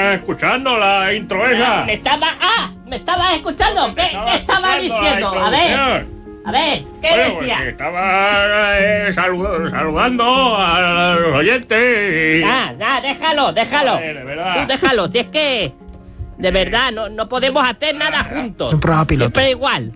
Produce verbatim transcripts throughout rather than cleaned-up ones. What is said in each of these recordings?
estaba escuchando la intro esa. Me estaba... ¡Ah! ¿Me estabas escuchando? ¿Qué, Estaba ¿qué estaba escuchando diciendo? la A ver, introducción. a ver, ¿qué Bueno, pues, decía? que estaba eh, saludo- saludando a los oyentes. y- Ah, ah, déjalo, déjalo. Joder, de verdad. Tú déjalo, si es que... De verdad, no, no podemos hacer nada juntos. Es un programa piloto. Siempre igual.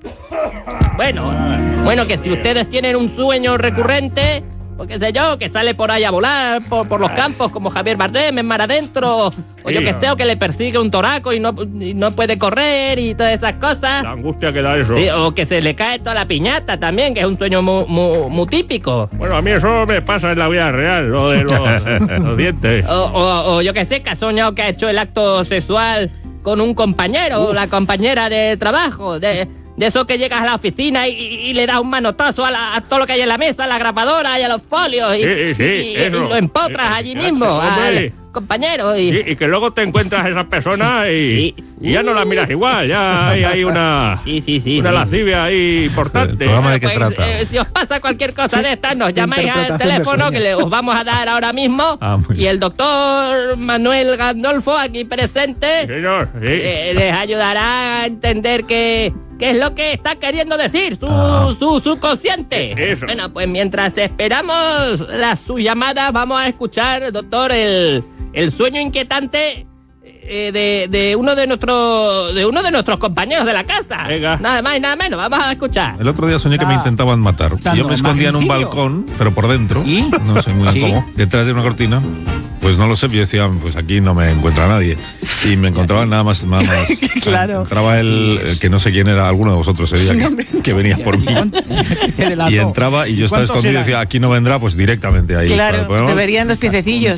Bueno, bueno, que si ustedes tienen un sueño recurrente, o qué sé yo, que sale por ahí a volar por, por los campos como Javier Bardem en Mar Adentro, o yo Sí. que sé, o que le persigue un toraco y no, y no puede correr y todas esas cosas. La angustia que da eso. Sí, o que se le cae toda la piñata también, que es un sueño muy, muy, muy típico. Bueno, a mí eso me pasa en la vida real, lo de los, los dientes. O, o- o yo que sé, que ha soñado que ha hecho el acto sexual con un compañero o la compañera de trabajo, de, de eso que llegas a la oficina y, y- y le das un manotazo a, la- a todo lo que hay en la mesa, a la grapadora y a los folios y, Sí, sí, y- y- eso. y lo empotras Sí, allí sí, mismo hombre. al compañero y... Sí, y que luego te encuentras a esa persona y, y ya no la miras igual, ya hay, hay una, Sí, sí, sí. una sí. lascivia ahí importante. El programa de qué Pues, trata. eh, si os pasa cualquier cosa de estas, nos llamáis al Interpretación de teléfono que sueños. le, os vamos a dar ahora mismo. Ah, muy y bien. el doctor Manuel Gandolfo, aquí presente, Sí, señor, sí. eh, les ayudará a entender qué, qué es lo que está queriendo decir su, Ah. su subconsciente. Eso. Bueno, pues mientras esperamos la, su llamada, vamos a escuchar, doctor, el, el sueño inquietante eh, de, de uno de nuestros de uno de nuestros compañeros de la casa. Venga. Nada más y nada menos, vamos a escuchar. El otro día soñé que me Ah. intentaban matar. Dando Yo me escondía en un magicidio. balcón, pero por dentro. ¿Y? No sé muy bien Sí. cómo. Detrás de una cortina. Pues no lo sé, yo decía, pues aquí no me encuentra nadie. Y me encontraban nada más, nada más. Claro. Entraba el, el que no sé quién era, alguno de vosotros ese día que, que venía por mí. Te delató. Y entraba y yo estaba ¿Cuántos escondido y eran? decía, aquí no vendrá, pues directamente ahí. Claro, Pues, te verían los piececillos.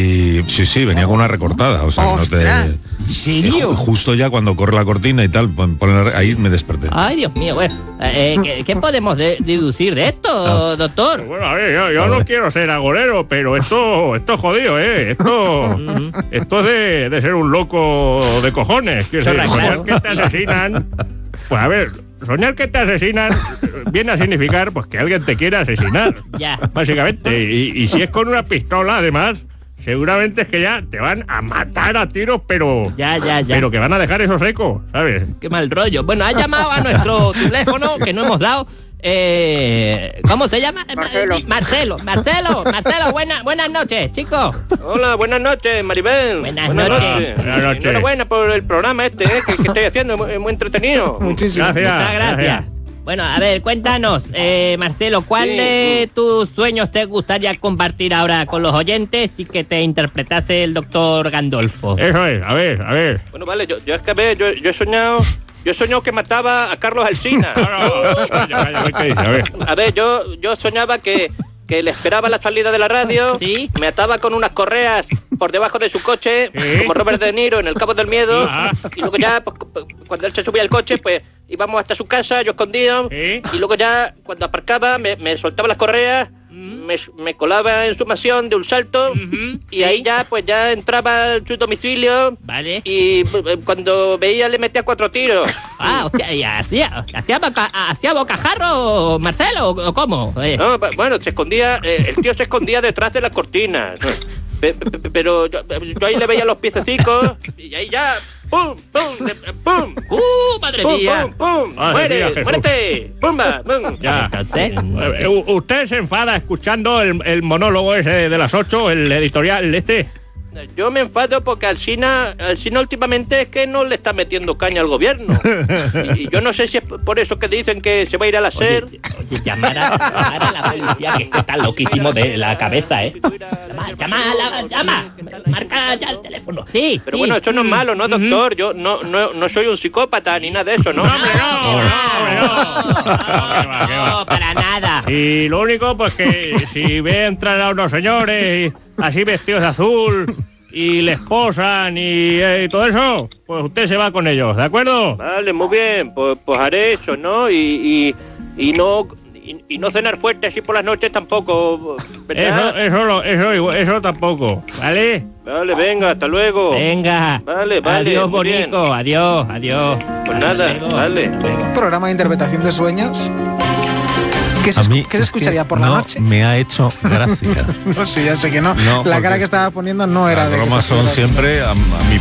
Y sí, sí, venía con una recortada. O sea, no te. ¡Ostras! ¿En serio? Y ju- Justo ya cuando corre la cortina y tal, pon- ponen la- ahí me desperté. Ay, Dios mío, bueno, eh, ¿qué, qué podemos de- deducir de esto, doctor? Bueno, a ver, yo, yo no quiero ser agorero, pero esto, esto es jodido, ¿eh? Esto, esto es de, de ser un loco de cojones. Quiero decir, Chorra, soñar claro. que te asesinan. Pues a ver, soñar que te asesinan viene a significar pues que alguien te quiere asesinar. Ya. Básicamente. Y, y si es con una pistola, además, seguramente es que ya te van a matar a tiros, pero. Ya, ya, ya. Pero que van a dejar eso seco, ¿sabes? Qué mal rollo. Bueno, ha llamado a nuestro teléfono que no hemos dado. Eh, ¿Cómo se llama? Marcelo. Eh, Marcelo, Marcelo, Marcelo, buena, buenas noches, chicos. Hola, buenas noches, Maribel. Buenas noches. Buenas noches. Enhorabuena por el programa este, eh, que, que estoy haciendo, es muy, muy entretenido. Muchísimo. Gracias. Muchas gracias. Bueno, a ver, cuéntanos, eh, Marcelo, ¿cuál Sí. de tus sueños te gustaría compartir ahora con los oyentes y que te interpretase el doctor Gandolfo? Eso es, a ver, a ver. Bueno, vale, yo, yo es que a ver, yo, yo he soñado, yo he soñado que mataba a Carlos Alsina. Ahora, calla, calla, a ver qué dice, a ver. A ver, yo, yo soñaba que, que le esperaba la salida de la radio, Sí. me ataba con unas correas por debajo de su coche, Sí. como Robert De Niro en El Cabo del Miedo, Ah. y luego ya, pues, cu- cuando él se subía al coche, pues íbamos hasta su casa, yo escondido, Sí. y luego ya, cuando aparcaba, me, me soltaba las correas, me, me colaba en su mansión de un salto, Ujú, y sí. ahí ya, pues ya entraba en su domicilio, Vale. y eh, cuando veía le metía cuatro tiros. Ah, hostia, ¿y hacía, hacía, boca, hacía bocajarro, Marcelo, o cómo? Eh, No, bu- bueno, se escondía, eh, el tío se escondía detrás de las cortinas. Pe- pe- pe- Pero yo, yo ahí le veía los piececicos y ahí ya, ¡pum, pum, de- pum! ¡Uh, madre ¡Pum, mía! pum, pum! Madre ¡Muere, mía, Jesús. muérete! ¡Pumba! ¡Pum! Ya. Entonces, Eh, u- ¿Usted se enfada escuchando el, el monólogo ese de las ocho, el editorial este? Yo me enfado porque Alsina, Alsina últimamente es que no le está metiendo caña al gobierno. Y, y yo no sé si es por eso que dicen que se va a ir a la SER. Oye, oye, llamar a, llamar a la policía, que este está loquísimo de la cabeza, ¿eh? Llama, llama, a la- llama, marca ya el teléfono. Sí, Pero sí. bueno, eso no es malo, ¿no, doctor? Yo no, no, no soy un psicópata ni nada de eso, ¿no? ¡No, hombre, no! ¡No, hombre, no! No, ¿Qué va, qué va? no, para nada. Y lo único, pues que si ve entrar a unos señores así vestidos de azul y les posan y, eh, y todo eso, pues usted se va con ellos, ¿de acuerdo? Vale, muy bien, pues, pues haré eso, ¿no? Y, y, y no y, y no cenar fuerte así por las noches tampoco, Eso, ¿verdad? eso, lo- eso, igual- eso tampoco, ¿vale? Vale, venga, hasta luego. Venga. Vale, vale, Adiós, muy bien. bonico. Adiós, adiós. Pues nada, Hasta luego. vale. Un programa de interpretación de sueños. ¿Qué se, A mí escu- qué se es escucharía que por la no noche? Me ha hecho gracia. No sé, ya sé que no. No, la porque cara que es- estaba poniendo no era Las de... que bromas te- son siempre a, a mi